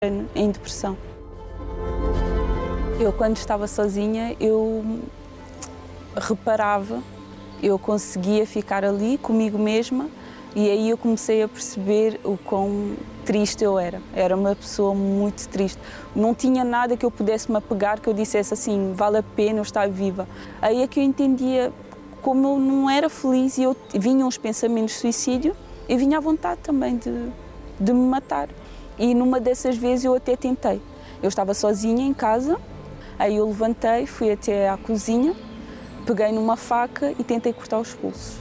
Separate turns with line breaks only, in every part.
em depressão. Eu, quando estava sozinha, eu reparava, eu conseguia ficar ali comigo mesma e aí eu comecei a perceber o quão triste eu era. Era uma pessoa muito triste. Não tinha nada que eu pudesse me apegar, que eu dissesse assim, vale a pena eu estar viva. Aí é que eu entendia como eu não era feliz e vinham os pensamentos de suicídio e vinha a vontade também de me matar. E numa dessas vezes eu até tentei. Eu estava sozinha em casa, aí eu levantei, fui até à cozinha, peguei numa faca e tentei cortar os pulsos.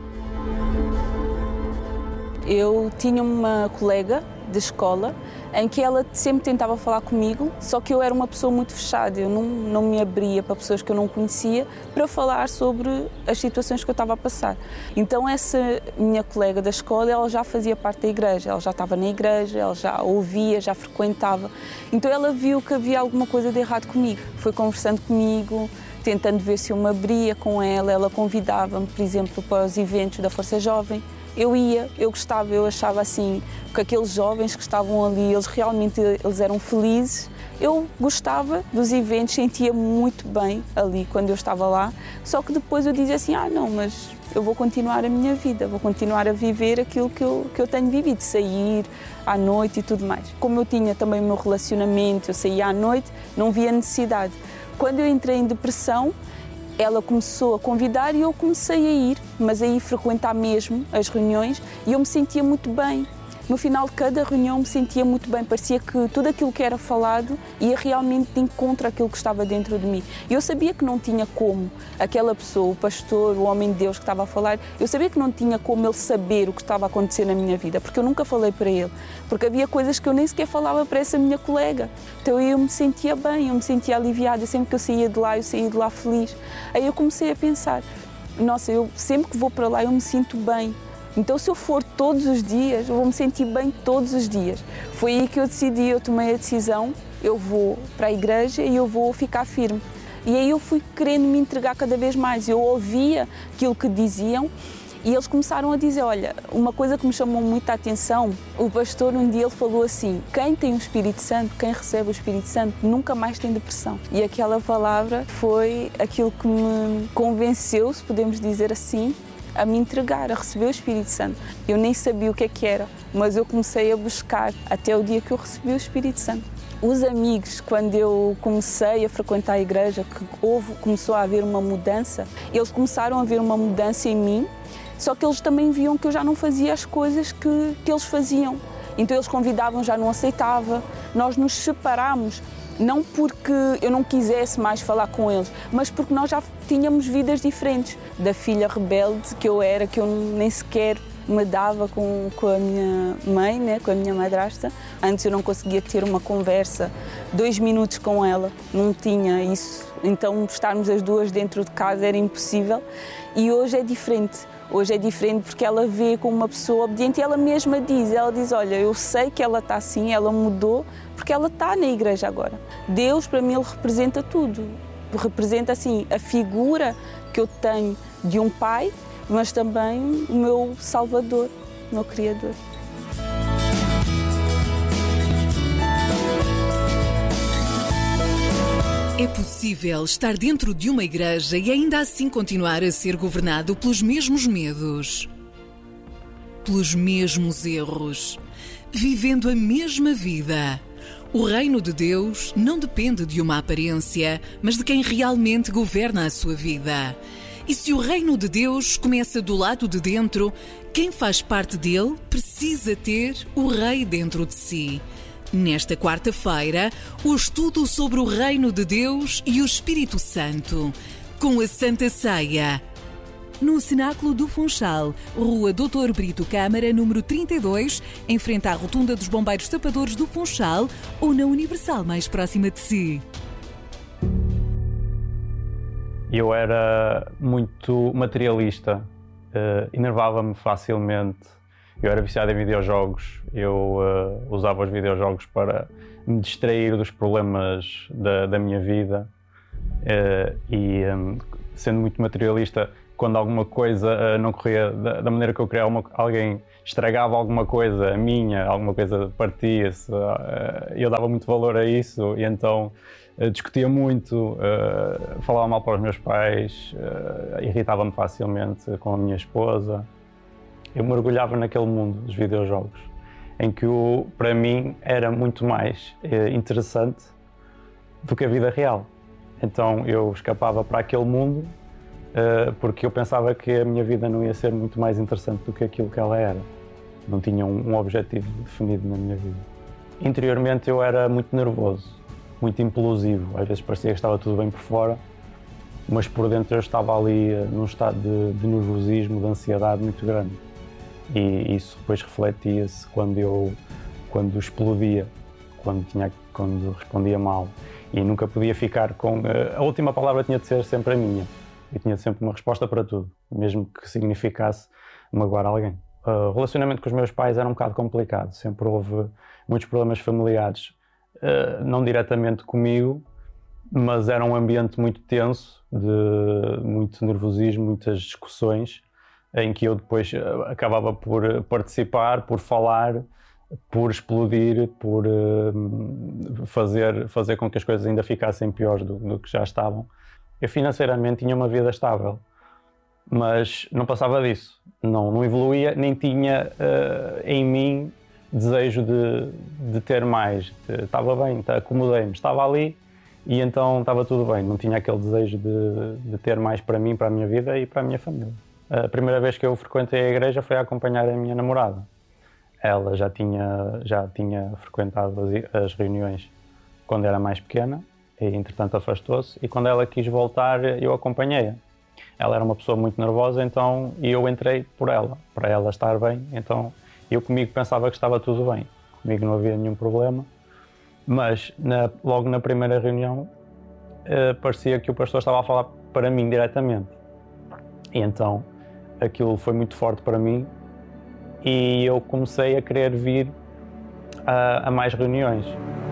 Eu tinha uma colega de escola em que ela sempre tentava falar comigo, só que eu era uma pessoa muito fechada, eu não me abria para pessoas que eu não conhecia para falar sobre as situações que eu estava a passar. Então essa minha colega da escola, ela já fazia parte da igreja, ela já estava na igreja, ela já ouvia, já frequentava. Então ela viu que havia alguma coisa de errado comigo, foi conversando comigo, tentando ver se eu me abria com ela, ela convidava-me, por exemplo, para os eventos da Força Jovem. Eu ia, eu gostava, eu achava assim que aqueles jovens que estavam ali, eles eram felizes. Eu gostava dos eventos, sentia muito bem ali quando eu estava lá, só que depois eu dizia assim, não, mas eu vou continuar a minha vida, vou continuar a viver aquilo que eu tenho vivido, sair à noite e tudo mais. Como eu tinha também o meu relacionamento, eu saía à noite, não via necessidade. Quando eu entrei em depressão, ela começou a convidar e eu comecei a ir, mas a ir frequentar mesmo as reuniões e eu me sentia muito bem. No final de cada reunião me sentia muito bem, parecia que tudo aquilo que era falado ia realmente de encontro àquilo que estava dentro de mim. Eu sabia que não tinha como aquela pessoa, o pastor, o homem de Deus que estava a falar, eu sabia que não tinha como ele saber o que estava a acontecer na minha vida, porque eu nunca falei para ele, porque havia coisas que eu nem sequer falava para essa minha colega. Então eu me sentia bem, eu me sentia aliviada, sempre que eu saía de lá feliz. Aí eu comecei a pensar, nossa, eu sempre que vou para lá eu me sinto bem. Então, se eu for todos os dias, eu vou me sentir bem todos os dias. Foi aí que eu decidi, eu tomei a decisão, eu vou para a igreja e eu vou ficar firme. E aí eu fui querendo me entregar cada vez mais. Eu ouvia aquilo que diziam e eles começaram a dizer, olha, uma coisa que me chamou muita atenção, o pastor um dia ele falou assim, quem tem o Espírito Santo, quem recebe o Espírito Santo, nunca mais tem depressão. E aquela palavra foi aquilo que me convenceu, se podemos dizer assim, a me entregar, a receber o Espírito Santo. Eu nem sabia o que é que era, mas eu comecei a buscar até o dia que eu recebi o Espírito Santo. Os amigos, quando eu comecei a frequentar a igreja, que começou a haver uma mudança, eles começaram a ver uma mudança em mim, só que eles também viam que eu já não fazia as coisas que eles faziam. Então eles convidavam, já não aceitava, nós nos separámos. Não porque eu não quisesse mais falar com eles, mas porque nós já tínhamos vidas diferentes. Da filha rebelde que eu era, que eu nem sequer me dava com a minha mãe, né, com a minha madrasta. Antes eu não conseguia ter uma conversa, 2 minutos com ela, não tinha isso. Então estarmos as duas dentro de casa era impossível. E hoje é diferente. Hoje é diferente porque ela vê como uma pessoa obediente e ela mesma diz, olha, eu sei que ela está assim, ela mudou, porque ela está na igreja agora. Deus, para mim, ele representa tudo. Representa, assim, a figura que eu tenho de um pai, mas também o meu Salvador, o meu Criador.
É possível estar dentro de uma igreja e ainda assim continuar a ser governado pelos mesmos medos, pelos mesmos erros, vivendo a mesma vida. O reino de Deus não depende de uma aparência, mas de quem realmente governa a sua vida. E se o reino de Deus começa do lado de dentro, quem faz parte dele precisa ter o rei dentro de si. Nesta quarta-feira, o estudo sobre o Reino de Deus e o Espírito Santo, com a Santa Ceia. No Cenáculo do Funchal, Rua Doutor Brito Câmara, número 32, em frente à Rotunda dos Bombeiros Tapadores do Funchal ou na Universal mais próxima de si.
Eu era muito materialista, enervava-me facilmente. Eu era viciado em videojogos, eu usava os videojogos para me distrair dos problemas da minha vida e, sendo muito materialista, quando alguma coisa não corria da maneira que eu queria, alguém estragava alguma coisa minha, alguma coisa partia-se, eu dava muito valor a isso e então discutia muito, falava mal para os meus pais, irritava-me facilmente com a minha esposa. Eu mergulhava naquele mundo dos videojogos, em que para mim era muito mais interessante do que a vida real. Então eu escapava para aquele mundo porque eu pensava que a minha vida não ia ser muito mais interessante do que aquilo que ela era. Não tinha um objetivo definido na minha vida. Interiormente eu era muito nervoso, muito implosivo. Às vezes parecia que estava tudo bem por fora, mas por dentro eu estava ali num estado de nervosismo, de ansiedade muito grande. E isso depois refletia-se quando explodia, quando respondia mal. E nunca podia ficar com... A última palavra tinha de ser sempre a minha. Eu tinha sempre uma resposta para tudo, mesmo que significasse magoar alguém. O relacionamento com os meus pais era um bocado complicado. Sempre houve muitos problemas familiares, não diretamente comigo, mas era um ambiente muito tenso, de muito nervosismo, muitas discussões, em que eu depois acabava por participar, por falar, por explodir, por fazer com que as coisas ainda ficassem piores do que já estavam. Eu financeiramente tinha uma vida estável, mas não passava disso, não evoluía, nem tinha em mim desejo de ter mais. Estava bem, acomodei-me, estava ali e então estava tudo bem, não tinha aquele desejo de ter mais para mim, para a minha vida e para a minha família. A primeira vez que eu frequentei a igreja foi a acompanhar a minha namorada. Ela já tinha frequentado as reuniões quando era mais pequena e entretanto afastou-se, e quando ela quis voltar eu acompanhei-a. Ela era uma pessoa muito nervosa, então eu entrei por ela, para ela estar bem, então eu comigo pensava que estava tudo bem, comigo não havia nenhum problema, mas logo na primeira reunião parecia que o pastor estava a falar para mim diretamente, e então aquilo foi muito forte para mim e eu comecei a querer vir a mais reuniões.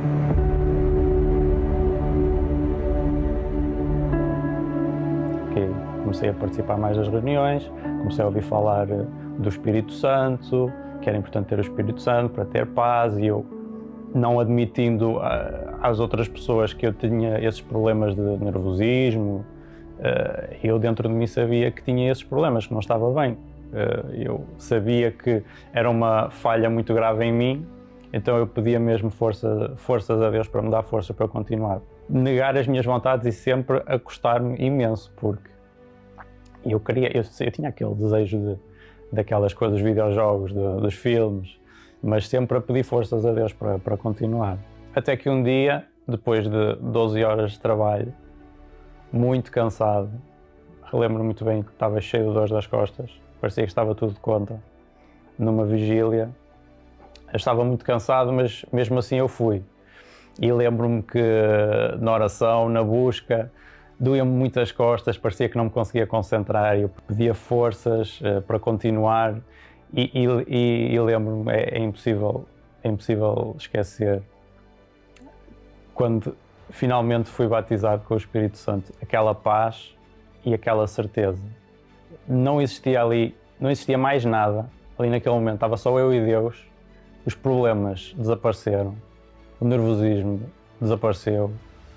Comecei a participar mais das reuniões, comecei a ouvir falar do Espírito Santo, que era importante ter o Espírito Santo para ter paz, e eu, não admitindo às outras pessoas que eu tinha esses problemas de nervosismo, eu dentro de mim sabia que tinha esses problemas, que não estava bem. Eu sabia que era uma falha muito grave em mim, então eu pedia mesmo forças a Deus para me dar força para continuar. Negar as minhas vontades e sempre acostar-me imenso, porque eu tinha aquele desejo daquelas coisas, dos videojogos, dos filmes, mas sempre a pedir forças a Deus para continuar. Até que um dia, depois de 12 horas de trabalho, muito cansado, relembro muito bem que estava cheio de dores das costas, parecia que estava tudo de conta, numa vigília. Eu estava muito cansado, mas mesmo assim eu fui. E lembro-me que na oração, na busca, doía-me muito as costas, parecia que não me conseguia concentrar, eu pedia forças para continuar e lembro-me, é impossível esquecer, quando finalmente fui batizado com o Espírito Santo, aquela paz e aquela certeza. Não existia mais nada ali naquele momento, estava só eu e Deus, os problemas desapareceram, o nervosismo desapareceu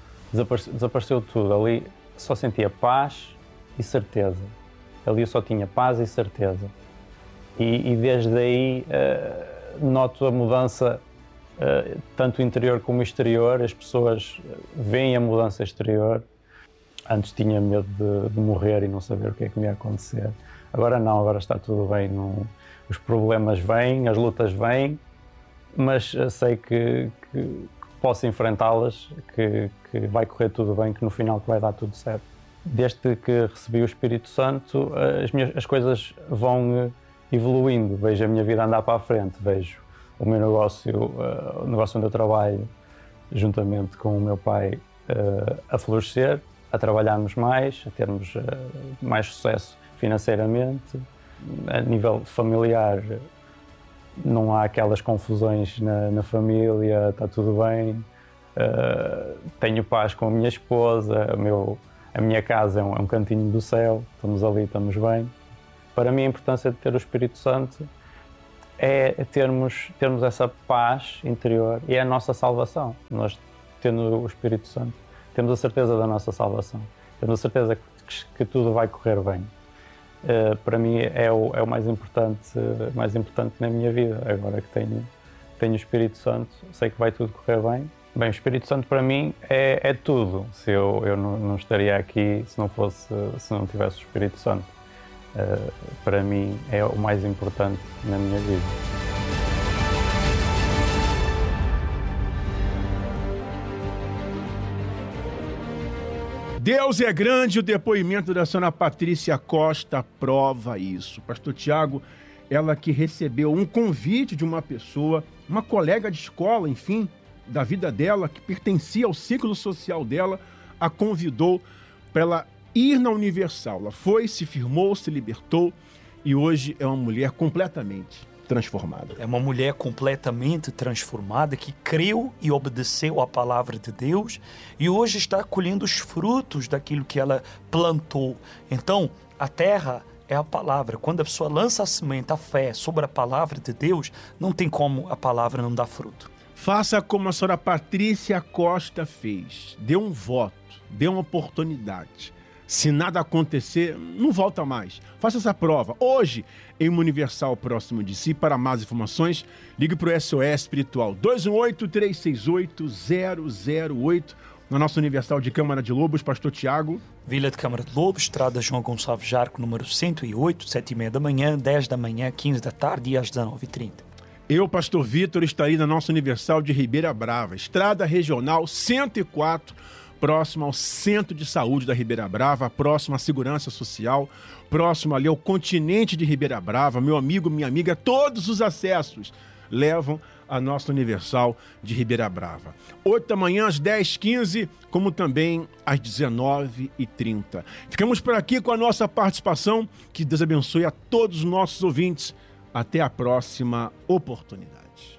tudo. Ali só sentia paz e certeza. Ali eu só tinha paz e certeza. E desde aí noto a mudança, tanto interior como exterior. As pessoas veem a mudança exterior. Antes tinha medo de morrer e não saber o que é que me ia acontecer. Agora não, agora está tudo bem. Os problemas vêm, as lutas vêm, mas sei que posso enfrentá-las, que vai correr tudo bem, que no final vai dar tudo certo. Desde que recebi o Espírito Santo, as coisas vão evoluindo, vejo a minha vida andar para a frente, vejo o meu negócio, o negócio onde eu trabalho, juntamente com o meu pai, a florescer, a trabalharmos mais, a termos mais sucesso financeiramente. A nível familiar, não há aquelas confusões na família, está tudo bem. Tenho paz com a minha esposa, a minha casa é um cantinho do céu, estamos ali, estamos bem. Para mim a importância de ter o Espírito Santo é termos essa paz interior e é a nossa salvação. Nós, tendo o Espírito Santo, temos a certeza da nossa salvação. Temos a certeza que tudo vai correr bem. Para mim é o mais importante na minha vida. Agora que tenho o Espírito Santo, sei que vai tudo correr bem. Bem, o Espírito Santo para mim é tudo. Se eu não estaria aqui se não tivesse o Espírito Santo. Para mim é o mais importante na minha vida.
Deus é grande, o depoimento da senhora Patrícia Costa prova isso. Pastor Tiago, ela que recebeu um convite de uma pessoa, uma colega de escola, enfim, da vida dela, que pertencia ao ciclo social dela, a convidou para ela ir na Universal. Ela foi, se firmou, se libertou e hoje é uma mulher completamente transformada.
É uma mulher completamente transformada que creu e obedeceu à palavra de Deus e hoje está colhendo os frutos daquilo que ela plantou. Então, a terra é a palavra. Quando a pessoa lança a semente, a fé sobre a palavra de Deus, não tem como a palavra não dar fruto.
Faça como a senhora Patrícia Costa fez. Dê um voto, dê uma oportunidade. Se nada acontecer, não volta mais. Faça essa prova. Hoje, em uma Universal próximo de si. Para mais informações, ligue para o SOS Espiritual 218-368-008. Na nossa Universal de Câmara de Lobos, Pastor Tiago.
Vila de Câmara de Lobos, Estrada João Gonçalves Jarco, número 108, 7h30 da manhã, 10 da manhã, 15 da tarde e às 19h30.
Eu, Pastor Vitor, estarei na nossa Universal de Ribeira Brava, Estrada Regional 104, próximo ao Centro de Saúde da Ribeira Brava, próximo à Segurança Social, próximo ali ao continente de Ribeira Brava. Meu amigo, minha amiga, todos os acessos levam a nossa Universal de Ribeira Brava. 8 da manhã, às 10h15, como também às 19h30. Ficamos por aqui com a nossa participação. Que Deus abençoe a todos os nossos ouvintes. Até a próxima oportunidade.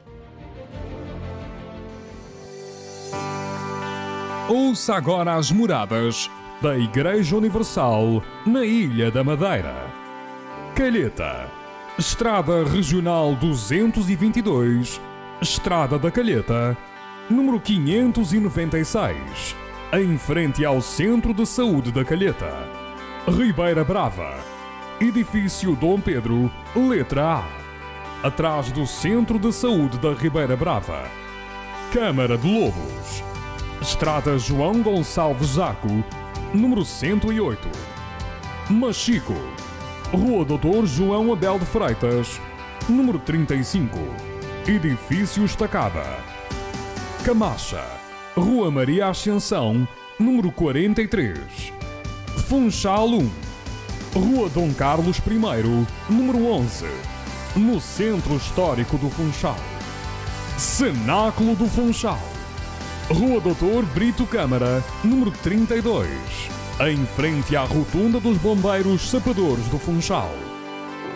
Ouça agora as moradas da Igreja Universal na Ilha da Madeira. Calheta, Estrada Regional 222, Estrada da Calheta, número 596, em frente ao Centro de Saúde da Calheta. Ribeira Brava, Edifício Dom Pedro, letra A, atrás do Centro de Saúde da Ribeira Brava. Câmara de Lobos, Estrada João Gonçalves Jaco, número 108. Machico, Rua Doutor João Abel de Freitas, número 35, Edifício Estacada. Camacha, Rua Maria Ascensão, número 43. Funchal 1, Rua Dom Carlos I, número 11, no Centro Histórico do Funchal. Cenáculo do Funchal, Rua Doutor Brito Câmara, número 32, em frente à Rotunda dos Bombeiros Sapadores do Funchal.